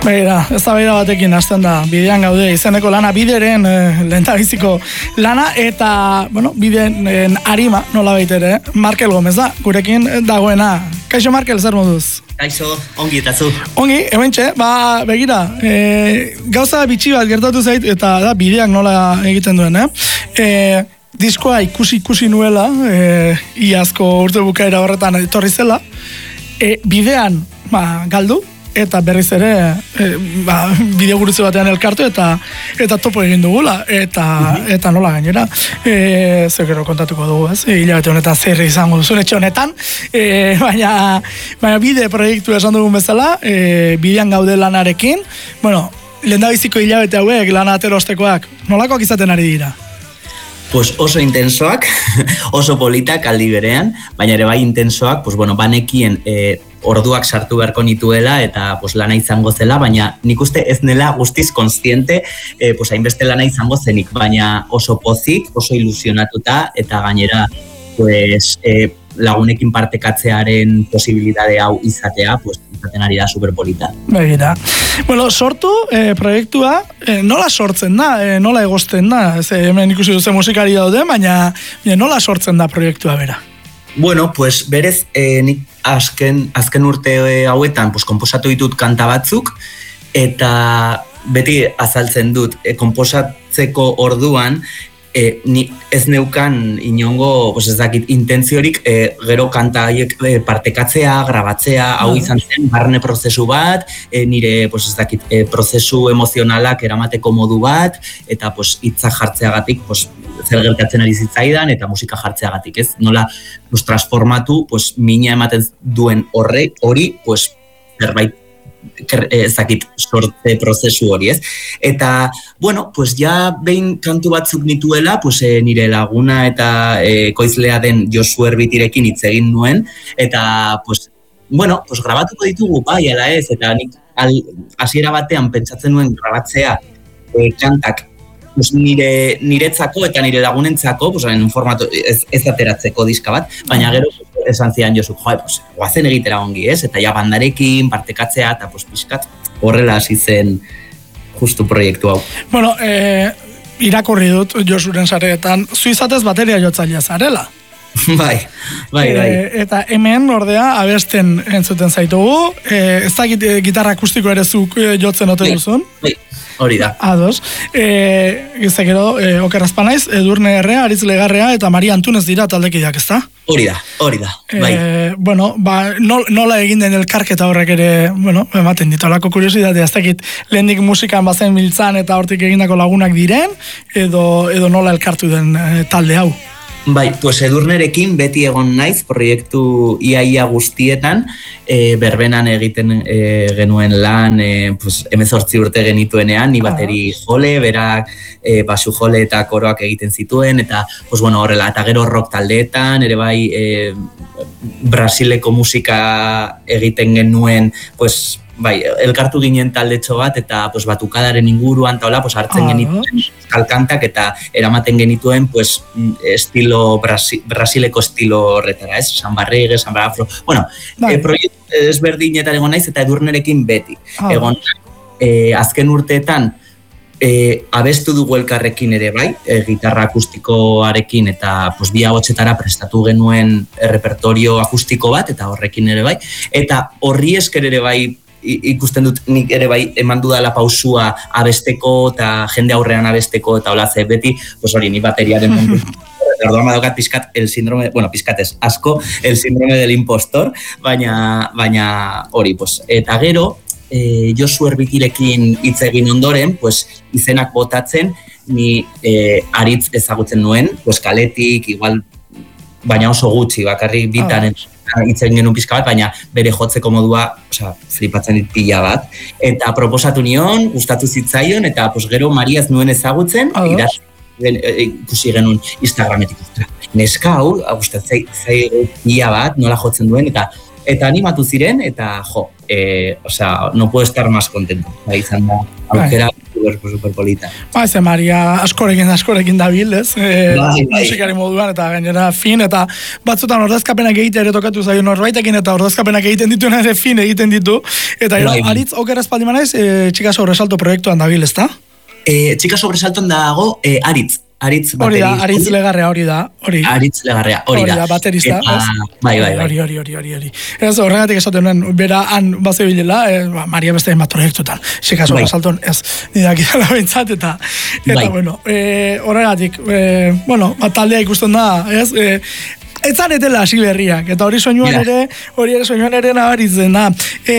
Begira, eztabaida batekin hasten da, bidean gaude, izeneko lana, bideren lehendabiziko lana, eta, bueno, bideen arima, nola baitere, Markel Gomez da, gurekin dagoena. Kaixo Markel, zer moduz? Kaixo, ongi eta zu. Ongi, hementxe, begira, gauza bitxi bat gertatu zait, eta da, bideak nola egiten duen, diskoa ikusi nuela, iazko urte bukaera horretan etorri zela, bidean, galdu, eta berriz ere bideo gurutze batean elkartu eta topo egin dugula eta nola gainera gero kontatuko dugu, ez? Hilabete honetan zer izango duzun etxe honetan, baina bide proiektu esan dugun bezala, bidean gaude lanarekin, bueno, lehendabiziko hilabete hauek lana aterostekoak nolakoak izaten ari dira? Pues oso intensoak, oso politak aldi berean, baina ere bai intensoak, pues bueno, banekien orduak sartu beharko nituela eta pues lana izango zela, baina nik uste ez nela guztiz kontziente, pues hainbeste lana izango zenik, baina oso pozik, oso ilusionatuta eta gainera pues lagunekin partekatzearen posibilitate hau izatea, pues izaten ari da superpolita. Begira. Bueno, sortu proiektua, nola sortzen da, nola egosten da? Hemen ikusi duzen musikari daude, baina nola sortzen da proiektua bera? Bueno, pues berez, nik azken urte hauetan pues, konposatu ditut kanta batzuk, eta beti azaltzen dut, konposatzeko orduan, ni ez neukan inongo, pues ez dakit, intentziorik gero kanta haiek partekatzea, grabatzea, hau izan zen, barne prozesu bat, nire, pues ez dakit, prozesu emozionalak eramateko modu bat, eta pues hitzak jartzeagatik, pues zer gertatzen ari zitzaidan, eta musika jartzeagatik, ez? Nola, pues transformatu, pues mina ematen duen hori, pues zerbait ezakit sorte prozesu hori, ez? Eta, bueno, pues ja behin kantu batzuk nituela, pues nire laguna eta koizlea den Josu Erbitirekin hitz egin nuen, eta, pues, bueno, pues grabatuko ditugu, bai, ala ez, eta nik hasiera batean pentsatzen nuen grabatzea kantak pues niretzako eta nire lagunentzako, pues en un formato ez ateratzeko diska bat, baina gero esan zian Josu, pues goazen egitera ongi, ez? Eta ja bandarekin partekatzea eta pues pixkat horrela hasi zen justu proiektu hau. Bueno, irakurri dut Josuren sareetan, zu izatez bateria jotzailea zarela. Bai. Eta hemen ordea abesten entzuten zaitugu, ez da gitarra akustiko ere zuk jotzen ote duzun? Bai. Hori da. Ados. Gero, okerrazpa naiz, Edurne Errea, Aritz Legarrea eta Maria Antunez dira taldekideak, ezta? Hori da, bai. Bueno, nola egin den elkarketa horrek ere, bueno, ematen ditu alako kuriosidatea, ez dakit lehendik musikan bazen miltzan eta hortik egindako lagunak diren, edo nola elkartu den talde hau? Bai, pues Edurnerekin beti egon naiz proiektu iaia guztietan, berbenan egiten genuen lan, pues 18 urte genituenean, ni bateri jole, berak basu jole eta koroak egiten zituen, eta pues bueno, horrela, eta gero rock taldeetan, ere bai Brasileko musika egiten genuen, pues bai, elkartu ginen taldetxo bat, eta pues, batukadaren inguruan, eta hola, pues, hartzen genituen kalkantak, eta eramaten genituen pues, estilo Brasileko estilo horretara, ez? Samba reggae, samba afro. Bueno, proiektu ezberdinetan egon naiz, eta Edurnerekin beti. Egon, azken urteetan, abestu dugu elkarrekin ere bai, gitarra akustikoarekin, eta pues, bi ahotsetara prestatu genuen repertorio akustiko bat, eta horrekin ere bai, eta horri esker ere bai, ikusten dut nik ere bai eman dudala pausua abesteko eta jende aurrean abesteko eta hola ze beti, pues hori ni bateriaren mundu. Orduan badaukat pizkat el síndrome, bueno, pizkatez asko el síndrome del impostor, baina hori, pues eta gero Josu Erbitirekin hitz egin ondoren, pues izenak botatzen ni Aritz ezagutzen nuen, pues kaletik igual baina oso gutxi, bakarrik bitan hitz egin genuen pizka bat, baina bere jotzeko modua, flipatzen dit pila bat. Eta proposatu nion, gustatu zitzaion, eta pues, gero Maria ez nuen ezagutzen, ikusi genuen Instagrametik. Neska hau, gustatzen pila bat, nola jotzen duen, eta animatu ziren, eta no puedo estar más contento. Izan da, aukera super polita. Ze Maria askorekin dabil, ez? Musikari moduan, eta gainera fin, eta batzutan ordezkapenak egitea ere tokatu zaio norbaitekin, eta ordezkapenak egiten dituen ere fin egiten ditu, eta aritz okeraz paldimanaiz, Txika Sobresalto proiektuan dabil, ez da? Txika Sobresalton dago Aritz hori da, Aritz Legarrea hori da. Aritz Legarrea, hori da. Baterista, ez? Bai. Hori. Ez horregatik esaten nuen, bera han bazebilela, Maria beste bat proiektutan. Txika Sobresalton, ez, nidak idala behintzat, eta bueno, horregatik, taldea ikusten da, ez? Ez zaretela hasi berriak, eta hori soinuan ere nabaritzen da.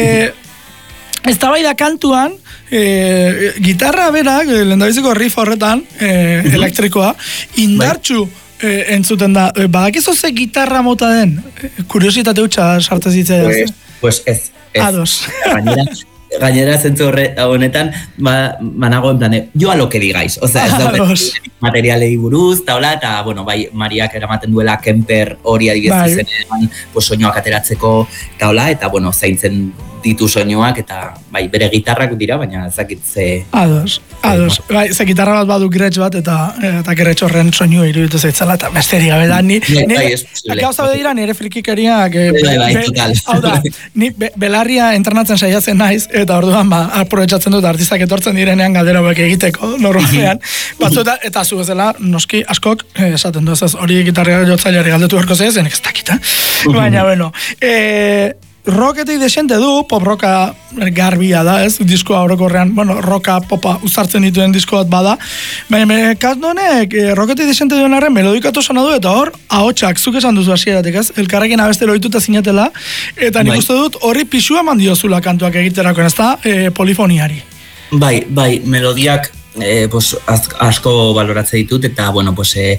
Eztabaida kantuan, gitarra berak, lehendabiziko riff horretan, elektrikoa, indartsu entzuten da. Badakizu ze gitarra mota den? Kuriositate hutsa sartez ditzea. Pues ez. Ados. Gainera zentzu honetan, manago en plan, yo a lo que digáis. O sea, ez daude materialei buruz, eta, bueno, bai, Mariak eramaten duela Kemper hori adibidez izenean, soinuak ateratzeko, eta, bueno, zaintzen ditu soinuak, eta, bai, bere gitarrak dira, baina ezakitze... Ados. Bai, ze gitarra bat badu gretx bat, eta gretx horren soinua iruditu zaitzala, eta besteri gabe da, ni... Gauza bedira, nire frikikeriak... Bai, total. Hau da, ni belarria entrenatzen saiatzen naiz, eta orduan, aprobetxatzen dut artistak etortzen direnean galdera hauek egiteko, normalean. Batzuetan, eta zu bezala, noski, askok, esaten du, ez hori gitarra jotzaileari galdetu berko zeiz, enek ez dakita. Baina, bueno, rocketik desente du, pop rocka garbia da, ez? Diskoa orokorrean, bueno, rocka, popa uzartzen dituen disko bat bada. Baina, kasdonek, rocketik desente duen arren melodikatu sona du, eta hor, ahotsak, zuk esan duzu hasieratik, ez? Elkarrekin abeste loituta zinatela, eta nik uste dut horri pisua eman diozula kantuak egiterakoen, ez da, polifoniari. Bai, melodiak asko baloratze ditut, eta, bueno,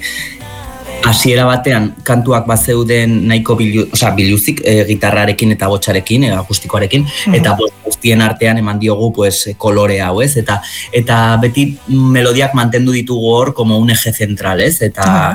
hasiera batean kantuak bazeuden nahiko biluzik gitarrarekin eta botxarekin, akustikoarekin, eta guztien artean eman diogu kolore hau, ez? Eta beti melodiak mantendu ditugu hor como un eje central, ez? Eta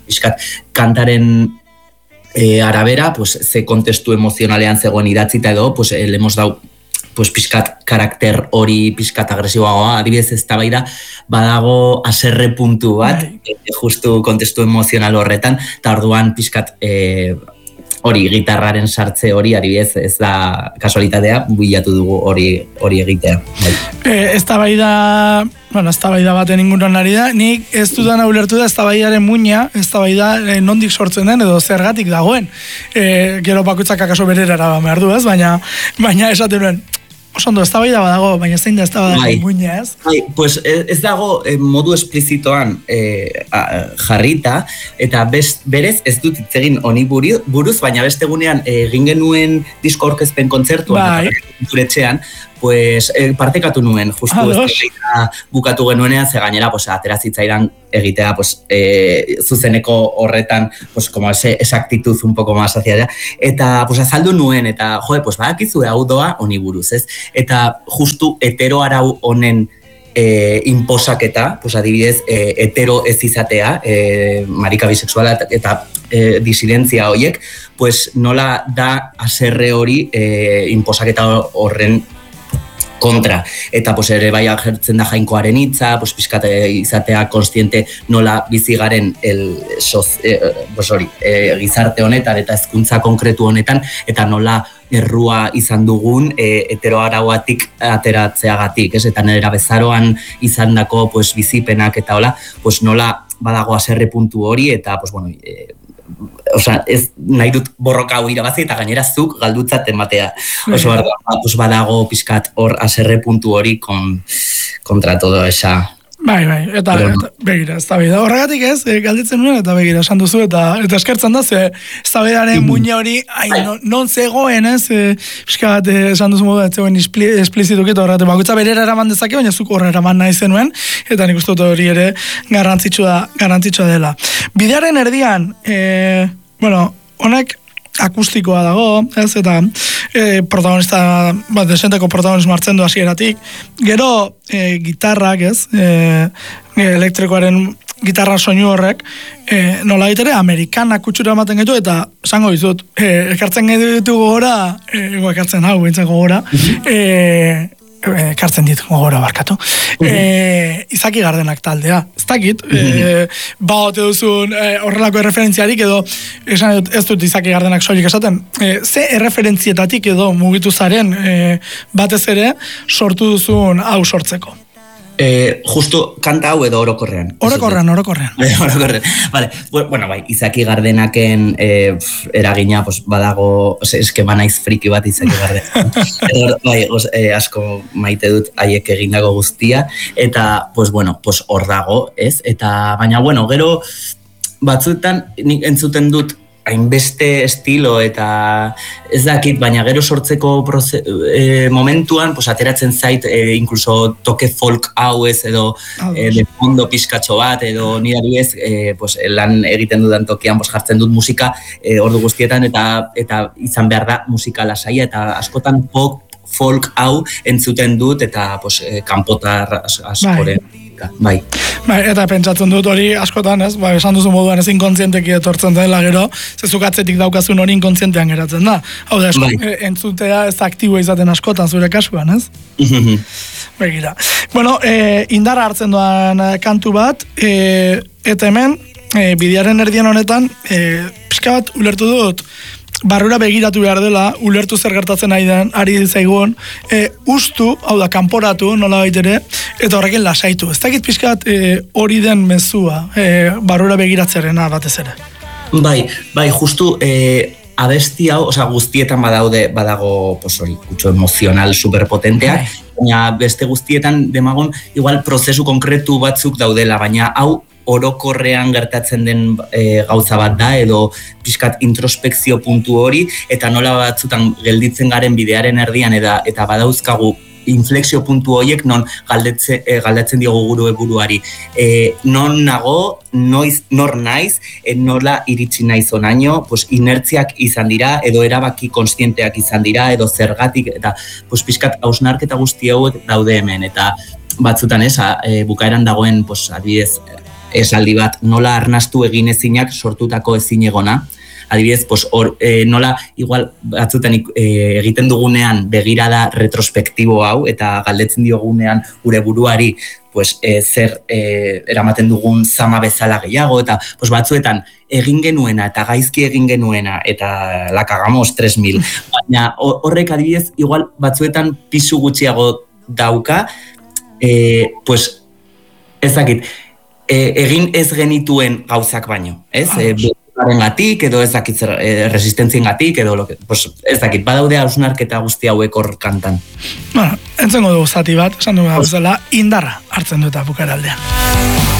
kantaren arabera, ze kontestu emozionalean zegoen idatzita edo, le hemos dau pixkat karakter hori pixkat agresiboagoa, adibidez eztabaida badago haserre puntu bat, justu kontestu emozional horretan, eta orduan pixkat hori gitarraren sartze hori, adibidez ez da kasualitatea, bilatu dugu hori egitea. Eztabaida baten inguruan ari da, nik ez dudan ulertu da eztabaidaren muina, eztabaida nondik sortzen den edo zergatik dagoen. Gero bakoitzak akaso bererara behar du, ez? Baina esaten nuen, osondo, eztabaida badago, baina zein da eztabaida muina, ez? Pues ez dago modu esplizitoan jarrita, eta berez ez dut itzegin honi buruz, baina beste gunean egin genuen disko aurkezpen kontzertuan, eta zuretxean, partekatu nuen, justu ez bukatu genuenean, ze gainera atera zitzaidan egitea zuzeneko horretan, como ese actitud un poco más hacia allá, eta azaldu nuen, eta badakizu hau doa honi buruz, ez? Eta justu hetero arau honen inposaketa, adibidez, hetero ez izatea, marika bisexuala eta disidentzia horiek, nola da haserre hori inposaketa horren kontra, eta ere bai agertzen da Jainkoaren hitza, pixkat izatea konstiente nola bizigaren gizarte honetan eta hezkuntza konkretu honetan, eta nola errua izan dugun heteroarauatik ateratzeagatik, ez? Eta nera bezaroan izandako bizipenak eta hola, nola badago haserre puntu hori, eta ez nahi dut borroka hau irabazi eta gainera zuk galdutzat ematea. Badago pixkat hor haserre puntu hori kontra todo esa... Bai, eta begira, ez da bida. Horregatik ez, galditzen nuen, eta begira, esan duzu, eta eskertzen da, ez da bidaren muina hori, non zegoen, ez, pixkat, esan duzu modu, ez zegoen esplizitukit horregatik, bakoitza berera eraman dezake, baina zuk horre eraman nahi zenuen, eta nik uste dut hori ere garrantzitsua dela. Bidearen erdian, honek, akustikoa dago, ez, eta protagonista, desenteko protagonismo hartzen du hasieratik. Gero, gitarrak, ez, elektrikoaren gitarra soinu horrek, nola gitere, amerikanak kutsura ematen gaitu, eta esango dizut, ekartzen gaitu gogora, ekartzen hau, bintzen gogora, kartzen dit gogora barkatu. Izaki Gardenak taldea. Ez dakit, ote duzun horrelako erreferentziarik edo esan dut ez dut Izaki Gardenak soilik esaten. Ze erreferentzietatik edo mugitu zaren batez ere sortu duzun hau sortzeko? Justo kanta hau edo orokorrean. Orokorrean. Vale. Bueno, bai, Izaki Gardenaken eragina pues, badago, eskema naiz friki bat Izaki Gardenak. Bai, asko maite dut haiek egindako guztia, eta, pues, bueno, pues, hor dago, ez? Eta, baina, bueno, gero batzuetan nik entzuten dut hainbeste estilo eta ez dakit, baina gero sortzeko momentuan pues, ateratzen zait incluso toke folk hau ez edo de fondo pizkatxo bat edo nire ez pues, lan egiten dudan tokian pues, jartzen dut musika ordu guztietan eta izan behar da musika lasaia eta askotan folk hau entzuten dut eta pues, kanpotar askoren. Bai, eta pentsatzen dut hori askotan, ez? Esan duzu moduan ez inkontzienteki etortzen dela gero, zezukatzetik daukazun hori inkontzientean geratzen da. Hau da, entzutea ez aktiboa izaten askotan zure kasuan, ez? Begira. Bueno, indarra hartzen doan kantu bat, eta hemen, bidearen erdien honetan, pixka bat ulertu dut, barrura begiratu behar dela, ulertu zer gertatzen ari zaigun, ustu, hau da, kanporatu, nola baitere, eta horrekin lasaitu. Ez dakit pixkat hori den mezua, barrura begiratzearena batez ere. Bai, justu, abesti hau, oza, guztietan badago, pues hori, kutxo emozional superpotenteak, baina beste guztietan demagon, igual prozesu konkretu batzuk daudela, baina hau, orokorrean gertatzen den gauza bat da, edo pixkat introspekzio puntu hori, eta nola batzutan gelditzen garen bidearen erdian, eta badauzkagu inflexio puntu horiek non galdetzen diogu gure buruari. Non nago, nor naiz, nola iritsi naiz onaino, pues, inertziak izan dira, edo erabaki konstienteak izan dira, edo zergatik, eta pues, pixkat hausnarketa guzti hauek daude hemen, eta batzutan ez, bukaeran dagoen, pues, adibidez, esaldi bat, nola arnastu egin ezinak sortutako ezin egona. Adibidez, pues, nola igual batzutan egiten dugunean begirada retrospektibo hau, eta galdetzen diogunean gure buruari pues, zer eramaten dugun zama bezala gehiago, eta pues, batzuetan egin genuena eta gaizki egin genuena, eta la cagamos 3000. Baina horrek adibidez, igual batzuetan pisu gutxiago dauka, pues, ez dakit, egin ez genituen gauzak baino, ez? Gatik edo ez dakit resistentziengatik edo pues, ez dakit, badaude hausnarketa guzti hauek hor kantan. Bueno, entzengo dugu zati bat, esan dugu gauzela, indarra hartzen dut bukaeraldean.